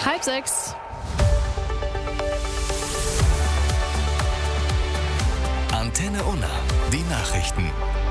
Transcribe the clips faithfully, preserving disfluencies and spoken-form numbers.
halb sechs. Antenne Unna, die Nachrichten.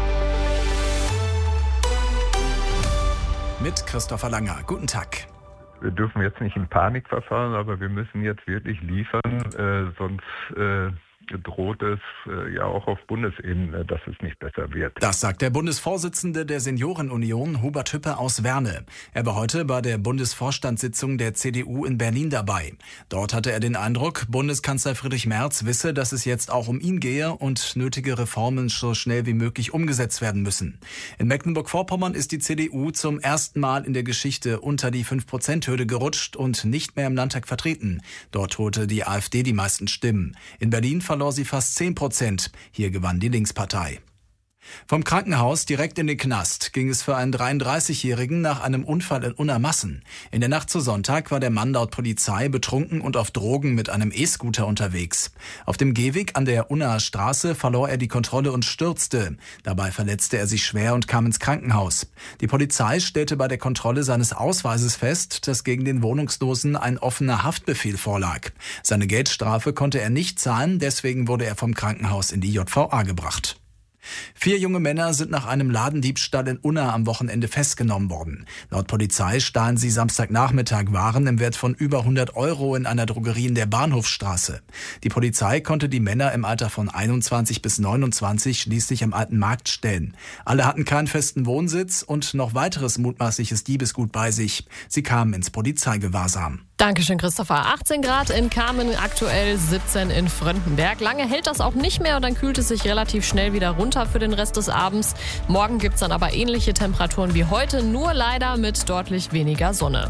Mit Christopher Langer. Guten Tag. Wir dürfen jetzt nicht in Panik verfallen, aber wir müssen jetzt wirklich liefern, äh, sonst äh, droht es äh, ja auch auf Bundesebene, dass es nicht besser wird. Das sagt der Bundesvorsitzende der Seniorenunion, Hubert Hüppe aus Werne. Er war heute bei der Bundesvorstandssitzung der C D U in Berlin dabei. Dort hatte er den Eindruck, Bundeskanzler Friedrich Merz wisse, dass es jetzt auch um ihn gehe und nötige Reformen so schnell wie möglich umgesetzt werden müssen. In Mecklenburg-Vorpommern ist die C D U zum ersten Mal in der Geschichte unter die fünf Prozent Hürde gerutscht und nicht mehr im Landtag vertreten. Dort holte die AfD die meisten Stimmen. In Berlin verlor sie fast zehn Prozent. Hier gewann die Linkspartei. Vom Krankenhaus direkt in den Knast ging es für einen dreiunddreißigjährigen nach einem Unfall in Unermassen. In der Nacht zu Sonntag war der Mann laut Polizei betrunken und auf Drogen mit einem E-Scooter unterwegs. Auf dem Gehweg an der Unnaer Straße verlor er die Kontrolle und stürzte. Dabei verletzte er sich schwer und kam ins Krankenhaus. Die Polizei stellte bei der Kontrolle seines Ausweises fest, dass gegen den Wohnungslosen ein offener Haftbefehl vorlag. Seine Geldstrafe konnte er nicht zahlen, deswegen wurde er vom Krankenhaus in die J V A gebracht. Vier junge Männer sind nach einem Ladendiebstahl in Unna am Wochenende festgenommen worden. Laut Polizei stahlen sie Samstagnachmittag Waren im Wert von über hundert Euro in einer Drogerie in der Bahnhofstraße. Die Polizei konnte die Männer im Alter von einundzwanzig bis neunundzwanzig schließlich am Alten Markt stellen. Alle hatten keinen festen Wohnsitz und noch weiteres mutmaßliches Diebesgut bei sich. Sie kamen ins Polizeigewahrsam. Dankeschön, Christopher. achtzehn Grad in Kamen, aktuell siebzehn in Fröndenberg. Lange hält das auch nicht mehr und dann kühlt es sich relativ schnell wieder runter für den Rest des Abends. Morgen gibt's dann aber ähnliche Temperaturen wie heute, nur leider mit deutlich weniger Sonne.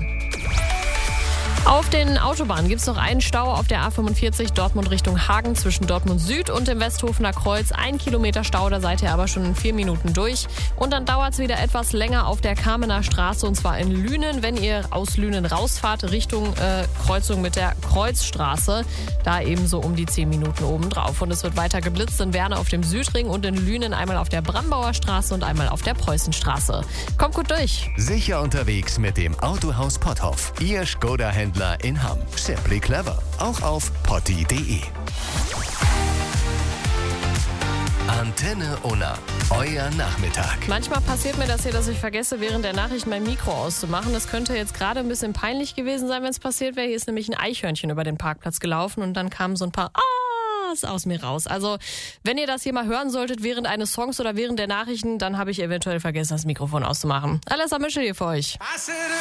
Auf den Autobahnen gibt es noch einen Stau auf der A fünfundvierzig Dortmund Richtung Hagen zwischen Dortmund Süd und dem Westhofener Kreuz. Ein Kilometer Stau, da seid ihr aber schon in vier Minuten durch. Und dann dauert es wieder etwas länger auf der Kamener Straße und zwar in Lünen, wenn ihr aus Lünen rausfahrt Richtung äh, Kreuzung mit der Kreuzstraße. Da ebenso um die zehn Minuten obendrauf. Und es wird weiter geblitzt in Werne auf dem Südring und in Lünen einmal auf der Brambauer Straße und einmal auf der Preußenstraße. Kommt gut durch. Sicher unterwegs mit dem Autohaus Potthoff. Ihr Skoda-Händler in Hamm. Simply clever. Auch auf potti punkt de. Antenne Unna. Euer Nachmittag. Manchmal passiert mir das hier, dass ich vergesse, während der Nachrichten mein Mikro auszumachen. Das könnte jetzt gerade ein bisschen peinlich gewesen sein, wenn es passiert wäre. Hier ist nämlich ein Eichhörnchen über den Parkplatz gelaufen und dann kamen so ein paar Ahs aus mir raus. Also, wenn ihr das hier mal hören solltet während eines Songs oder während der Nachrichten, dann habe ich eventuell vergessen, das Mikrofon auszumachen. Alles am Mischel hier für euch.